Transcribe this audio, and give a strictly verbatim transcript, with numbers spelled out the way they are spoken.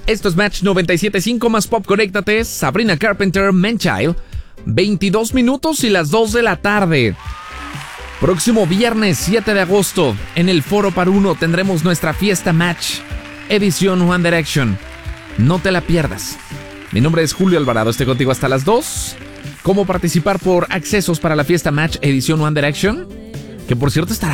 Esto es Match noventa y siete punto cinco más Pop. Conéctate. Sabrina Carpenter, Man-Child. veintidós minutos y las dos de la tarde. Próximo viernes siete de agosto, en el Foro Par Uno tendremos nuestra fiesta Match, edición One Direction. No te la pierdas. Mi nombre es Julio Alvarado, estoy contigo hasta las dos. ¿Cómo participar por accesos para la fiesta Match, edición One Direction? Que por cierto estará